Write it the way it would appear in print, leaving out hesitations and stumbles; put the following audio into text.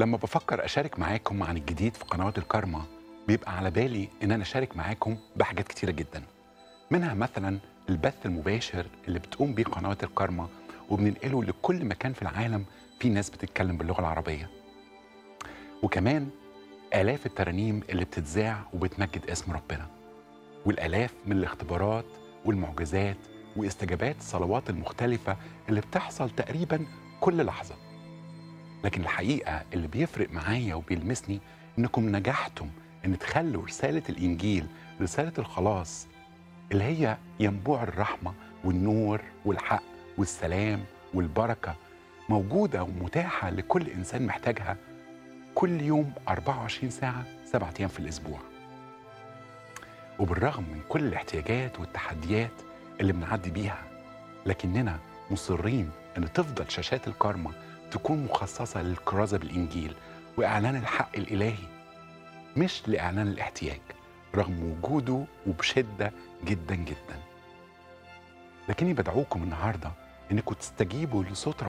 لما بفكر أشارك معاكم عن الجديد في قنوات الكارما بيبقى على بالي إن أنا أشارك معاكم بحاجات كتيرة جدا، منها مثلا البث المباشر اللي بتقوم بيه قنوات الكارما وبننقله لكل مكان في العالم في ناس بتتكلم باللغة العربية، وكمان آلاف الترانيم اللي بتتذاع وبتمجد اسم ربنا، والآلاف من الاختبارات والمعجزات واستجابات الصلوات المختلفة اللي بتحصل تقريبا كل لحظة. لكن الحقيقة اللي بيفرق معايا وبيلمسني إنكم نجحتم إن تخلوا رسالة الإنجيل، رسالة الخلاص اللي هي ينبوع الرحمة والنور والحق والسلام والبركة، موجودة ومتاحة لكل إنسان محتاجها كل يوم 24 ساعة 7 أيام في الأسبوع. وبالرغم من كل الاحتياجات والتحديات اللي بنعدي بيها، لكننا مصرين ان تفضل شاشات الكارما تكون مخصصة للكرازة بالإنجيل وإعلان الحق الإلهي، مش لإعلان الاحتياج، رغم وجوده وبشدة جدا جدا. لكني بدعوكم النهاردة انكم تستجيبوا لصوت